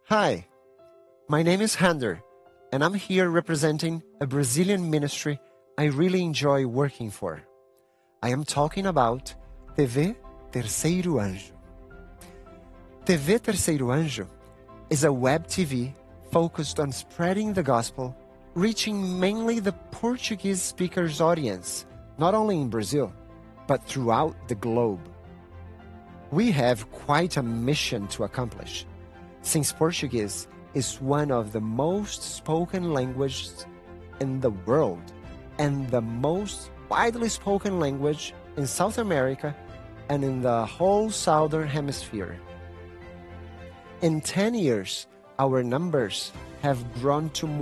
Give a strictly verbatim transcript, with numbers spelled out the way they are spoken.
Hi, my name is Hander, and I'm here representing a Brazilian ministry I really enjoy working for. I am talking about T V Terceiro Anjo. T V Terceiro Anjo is a web T V focused on spreading the gospel, reaching mainly the Portuguese speakers audience, not only in Brazil, but throughout the globe. We have quite a mission to accomplish, since Portuguese is one of the most spoken languages in the world and the most widely spoken language in South America and in the whole Southern Hemisphere. In ten years, our numbers have grown to